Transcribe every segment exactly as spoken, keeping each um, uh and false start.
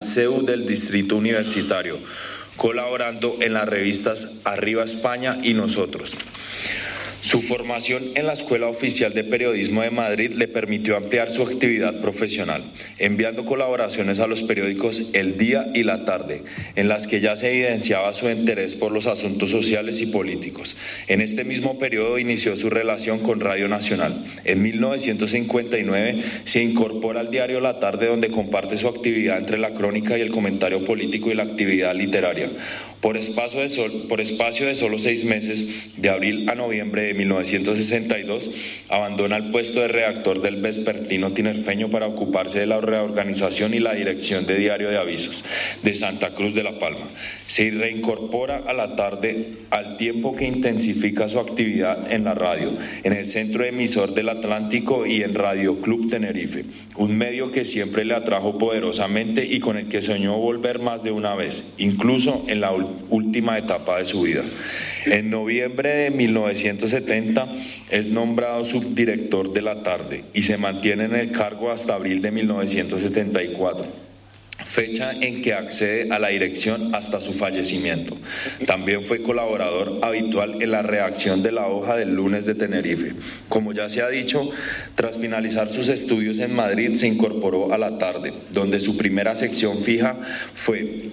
C E U del Distrito Universitario, colaborando en las revistas Arriba España y Nosotros. Su formación en la Escuela Oficial de Periodismo de Madrid le permitió ampliar su actividad profesional, enviando colaboraciones a los periódicos El Día y La Tarde, en las que ya se evidenciaba su interés por los asuntos sociales y políticos. En este mismo periodo inició su relación con Radio Nacional. En mil novecientos cincuenta y nueve se incorpora al diario La Tarde, donde comparte su actividad entre la crónica y el comentario político y la actividad literaria. Por espacio de, sol, por espacio de solo seis meses, de abril a noviembre de mil novecientos sesenta y dos, abandona el puesto de redactor del Vespertino Tinerfeño para ocuparse de la reorganización y la dirección de Diario de Avisos de Santa Cruz de la Palma. Se reincorpora a La Tarde al tiempo que intensifica su actividad en la radio, en el Centro Emisor del Atlántico y en Radio Club Tenerife, un medio que siempre le atrajo poderosamente y con el que soñó volver más de una vez, incluso en la última etapa de su vida. En noviembre de mil novecientos setenta es nombrado subdirector de La Tarde y se mantiene en el cargo hasta abril de mil novecientos setenta y cuatro. Fecha en que accede a la dirección hasta su fallecimiento. También fue colaborador habitual en la redacción de La Hoja del Lunes de Tenerife. Como ya se ha dicho, tras finalizar sus estudios en Madrid se incorporó a La Tarde, donde su primera sección fija fue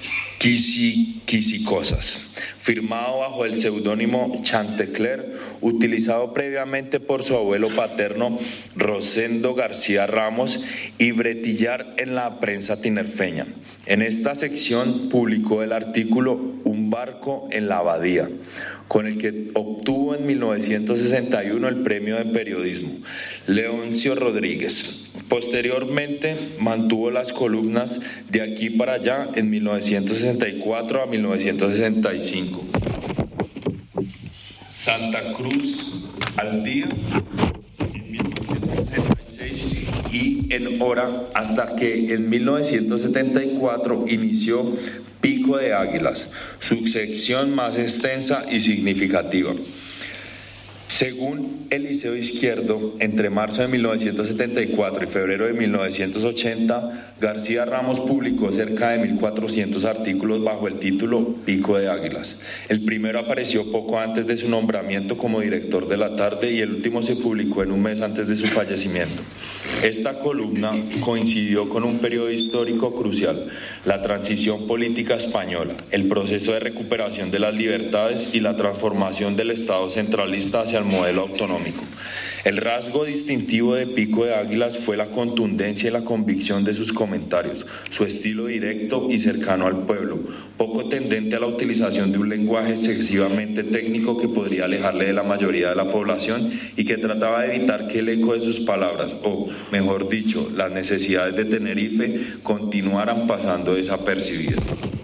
Quisi, Quisi Cosas, firmado bajo el seudónimo Chantecler, utilizado previamente por su abuelo paterno Rosendo García Ramos y bretillar en la prensa tinerfeña. En esta sección publicó el artículo Un barco en la abadía, con el que obtuvo en mil novecientos sesenta y uno el premio de periodismo Leoncio Rodríguez. Posteriormente mantuvo las columnas De aquí para allá en mil novecientos sesenta y cuatro a mil novecientos sesenta y cinco. Santa Cruz al día en mil novecientos sesenta y seis y en Hora, hasta que en mil novecientos setenta y cuatro inició Pico de Águilas, su sección más extensa y significativa. Según el Liceo Izquierdo, entre marzo de mil novecientos setenta y cuatro y febrero de mil novecientos ochenta, García Ramos publicó cerca de mil cuatrocientos artículos bajo el título Pico de Águilas. El primero apareció poco antes de su nombramiento como director de La Tarde y el último se publicó en un mes antes de su fallecimiento. Esta columna coincidió con un periodo histórico crucial, la transición política española, el proceso de recuperación de las libertades y la transformación del Estado centralista hacia el modelo autonómico. El rasgo distintivo de Pico de Águilas fue la contundencia y la convicción de sus comentarios, su estilo directo y cercano al pueblo, poco tendente a la utilización de un lenguaje excesivamente técnico que podría alejarle de la mayoría de la población y que trataba de evitar que el eco de sus palabras, o mejor dicho, las necesidades de Tenerife, continuaran pasando desapercibidas.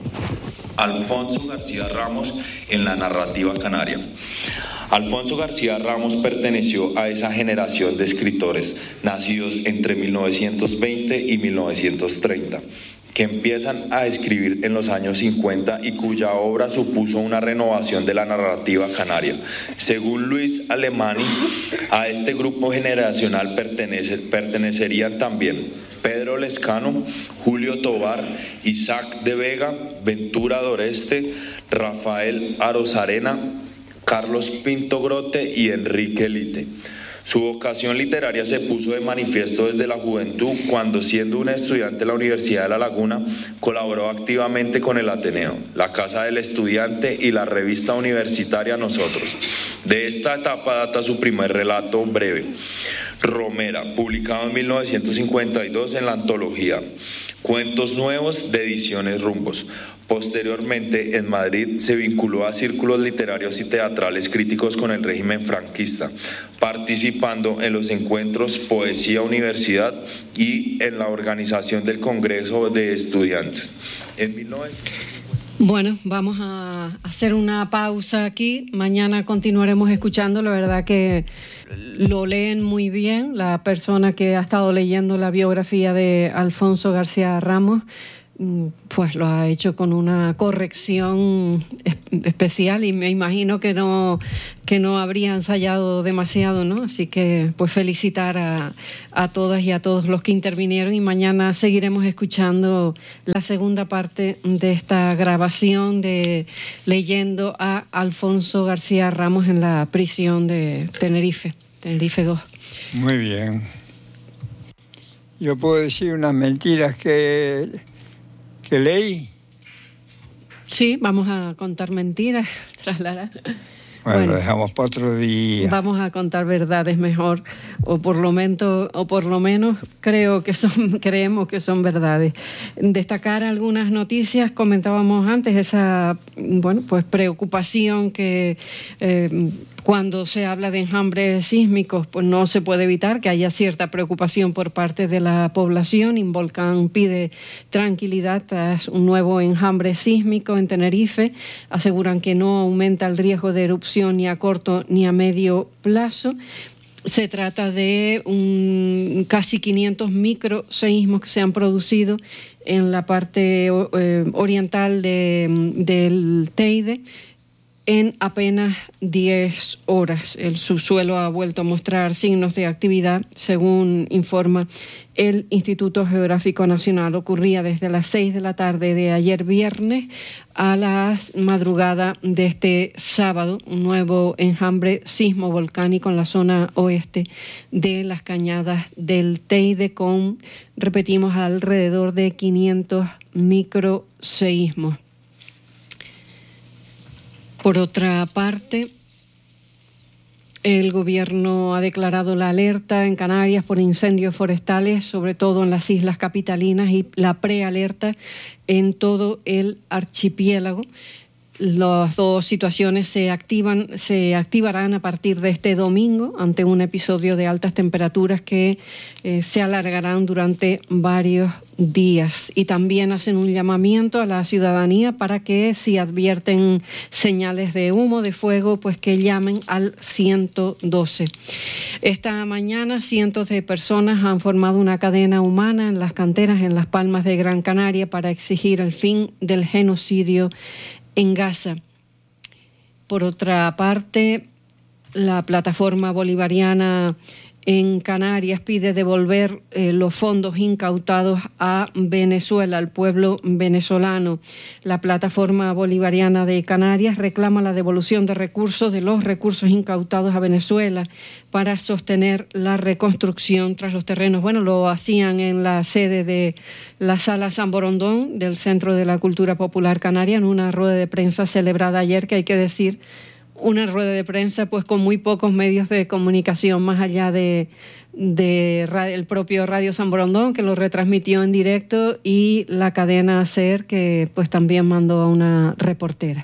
Alfonso García Ramos en la narrativa canaria. Alfonso García Ramos perteneció a esa generación de escritores nacidos entre mil novecientos veinte y mil novecientos treinta, que empiezan a escribir en los años cincuenta y cuya obra supuso una renovación de la narrativa canaria. Según Luis Alemany, a este grupo generacional pertenece, pertenecerían también Pedro Lescano, Julio Tobar, Isaac de Vega, Ventura Doreste, Rafael Arozarena, Carlos Pinto Grote y Enrique Lite. Su vocación literaria se puso de manifiesto desde la juventud cuando, siendo un estudiante de la Universidad de La Laguna, colaboró activamente con el Ateneo, la Casa del Estudiante y la revista universitaria Nosotros. De esta etapa data su primer relato breve, Romera, publicado en mil novecientos cincuenta y dos en la antología Cuentos Nuevos de Ediciones Rumbos. Posteriormente, en Madrid, se vinculó a círculos literarios y teatrales críticos con el régimen franquista, participando en los encuentros Poesía Universidad y en la organización del Congreso de Estudiantes. En mil novecientos... Bueno, vamos a hacer una pausa aquí. Mañana continuaremos escuchando. La verdad que lo leen muy bien la persona que ha estado leyendo la biografía de Alfonso García Ramos. pues lo ha hecho con una corrección especial y me imagino que no que no habría ensayado demasiado, ¿no? Así que pues felicitar a, a todas y a todos los que intervinieron, y mañana seguiremos escuchando la segunda parte de esta grabación de leyendo a Alfonso García Ramos en la prisión de Tenerife, Tenerife dos. Muy bien. Yo puedo decir unas mentiras que que leí. Sí, vamos a contar mentiras, trasladar. Bueno, bueno, lo dejamos para otro día. Vamos a contar verdades mejor, o por lo menos, o por lo menos creo que son, creemos que son verdades. Destacar algunas noticias. Comentábamos antes esa, bueno, pues preocupación que eh, cuando se habla de enjambres sísmicos, pues no se puede evitar que haya cierta preocupación por parte de la población. Involcan pide tranquilidad tras un nuevo enjambre sísmico en Tenerife. Aseguran que no aumenta el riesgo de erupción ni a corto ni a medio plazo. Se trata de un, casi quinientos microseísmos que se han producido en la parte eh, oriental de, del Teide en apenas diez horas. El subsuelo ha vuelto a mostrar signos de actividad, según informa el Instituto Geográfico Nacional. Ocurría desde las seis de la tarde de ayer viernes a la madrugada de este sábado, un nuevo enjambre sismo volcánico en la zona oeste de las Cañadas del Teide, con, repetimos, alrededor de quinientos microseísmos. Por otra parte, el gobierno ha declarado la alerta en Canarias por incendios forestales, sobre todo en las islas capitalinas, y la prealerta en todo el archipiélago. Las dos situaciones se activan, se activarán a partir de este domingo ante un episodio de altas temperaturas que eh, se alargarán durante varios días. Y también hacen un llamamiento a la ciudadanía para que, si advierten señales de humo, de fuego, pues que llamen al ciento doce. Esta mañana cientos de personas han formado una cadena humana en las canteras en Las Palmas de Gran Canaria para exigir el fin del genocidio en Gaza. Por otra parte, la plataforma bolivariana en Canarias pide devolver eh, los fondos incautados a Venezuela, al pueblo venezolano. La plataforma bolivariana de Canarias reclama la devolución de recursos, de los recursos incautados a Venezuela para sostener la reconstrucción tras los terrenos. Bueno, lo hacían en la sede de la Sala San Borondón del Centro de la Cultura Popular Canaria, en una rueda de prensa celebrada ayer, que hay que decir, una rueda de prensa pues con muy pocos medios de comunicación, más allá de, de radio, el propio Radio San Borondón, que lo retransmitió en directo, y la cadena SER, que pues también mandó a una reportera.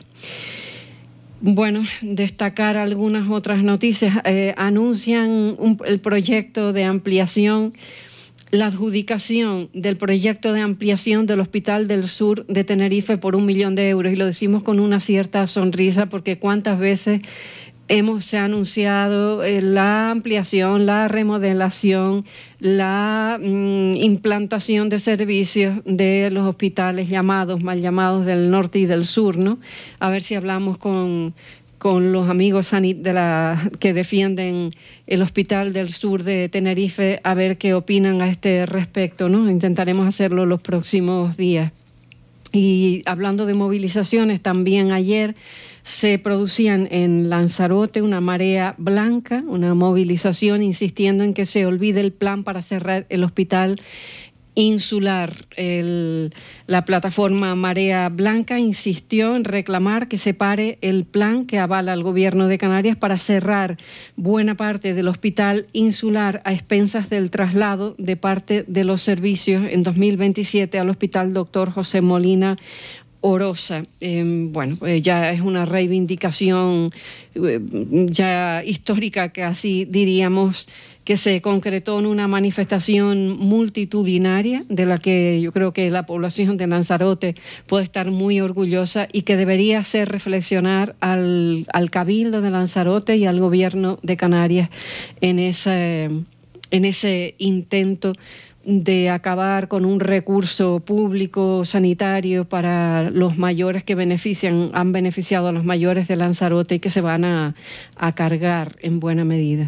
Bueno, destacar algunas otras noticias. Eh, anuncian un, el proyecto de ampliación, la adjudicación del proyecto de ampliación del Hospital del Sur de Tenerife por un millón de euros. Y lo decimos con una cierta sonrisa, porque cuántas veces hemos se ha anunciado eh, la ampliación, la remodelación, la mm, implantación de servicios de los hospitales llamados, mal llamados, del norte y del sur, ¿no? A ver si hablamos con... con los amigos de la, que defienden el Hospital del Sur de Tenerife, a ver qué opinan a este respecto, ¿no? Intentaremos hacerlo los próximos días. Y hablando de movilizaciones, también ayer se producían en Lanzarote una marea blanca, una movilización insistiendo en que se olvide el plan para cerrar el hospital insular. El, la plataforma Marea Blanca insistió en reclamar que se pare el plan que avala al gobierno de Canarias para cerrar buena parte del hospital insular, a expensas del traslado de parte de los servicios en dos mil veintisiete al Hospital Doctor José Molina Orosa. Eh, bueno, eh, ya es una reivindicación eh, ya histórica, que así diríamos, que se concretó en una manifestación multitudinaria de la que yo creo que la población de Lanzarote puede estar muy orgullosa, y que debería hacer reflexionar al, al Cabildo de Lanzarote y al Gobierno de Canarias en ese, en ese intento de acabar con un recurso público sanitario para los mayores que benefician, han beneficiado a los mayores de Lanzarote y que se van a, a cargar en buena medida.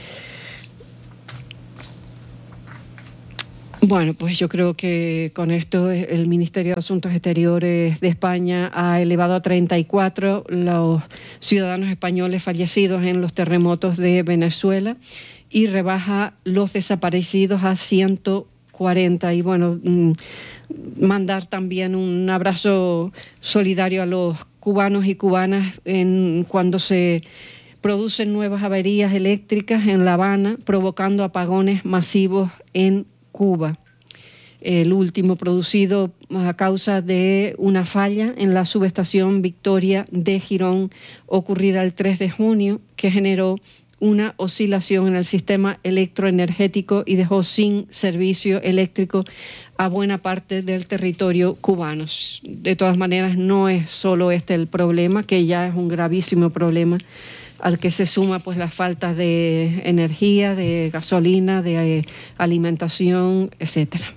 Bueno, pues yo creo que con esto el Ministerio de Asuntos Exteriores de España ha elevado a treinta y cuatro los ciudadanos españoles fallecidos en los terremotos de Venezuela y rebaja los desaparecidos a ciento cuarenta. Y bueno, mandar también un abrazo solidario a los cubanos y cubanas en cuando se producen nuevas averías eléctricas en La Habana, provocando apagones masivos en Cuba. El último producido a causa de una falla en la subestación Victoria de Girón, ocurrida el tres de junio, que generó una oscilación en el sistema electroenergético y dejó sin servicio eléctrico a buena parte del territorio cubano. De todas maneras, no es solo este el problema, que ya es un gravísimo problema, al que se suma pues la falta de energía, de gasolina, de alimentación, etcétera.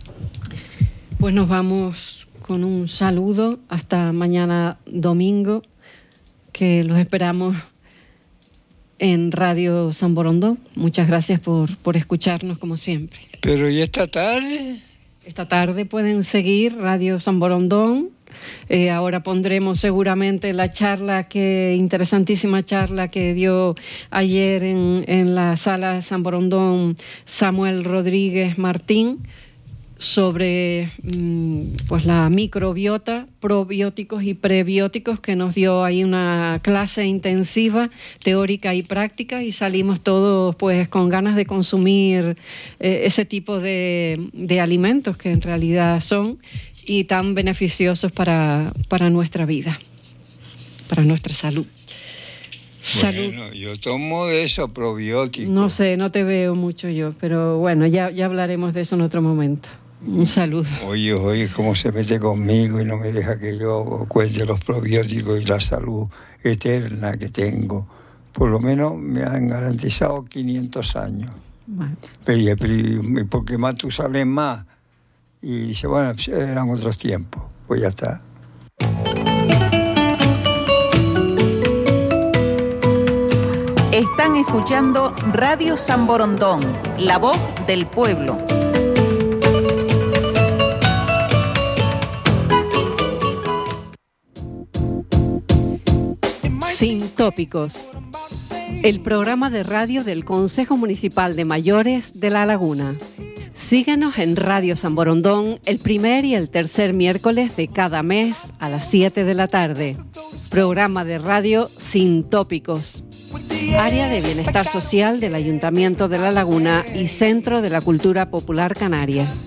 Pues nos vamos con un saludo hasta mañana domingo, que los esperamos en Radio San Borondón. Muchas gracias por, por escucharnos como siempre. Pero ¿y esta tarde? Esta tarde pueden seguir Radio San Borondón. Eh, ahora pondremos seguramente la charla, que interesantísima charla que dio ayer en, en la sala San Borondón Samuel Rodríguez Martín sobre pues la microbiota, probióticos y prebióticos, que nos dio ahí una clase intensiva, teórica y práctica, y salimos todos pues con ganas de consumir eh, ese tipo de, de alimentos que en realidad son y tan beneficiosos para, para nuestra vida, para nuestra salud. Salud. Bueno, yo tomo de eso, probióticos. No sé, no te veo mucho yo, pero bueno, ya, ya hablaremos de eso en otro momento. Un saludo. Oye, oye, cómo se mete conmigo y no me deja que yo cuente los probióticos y la salud eterna que tengo. Por lo menos me han garantizado quinientos años. Bueno. Le dije, pero ¿por qué más tú sales más? Y dice, bueno, eran otros tiempos. Pues ya está. Están escuchando Radio San Borondón, la voz del pueblo. Sin tópicos. El programa de radio del Consejo Municipal de Mayores de La Laguna. Síguenos en Radio San Borondón el primer y el tercer miércoles de cada mes a las siete de la tarde. Programa de radio Sin Tópicos. Área de Bienestar Social del Ayuntamiento de La Laguna y Centro de la Cultura Popular Canaria.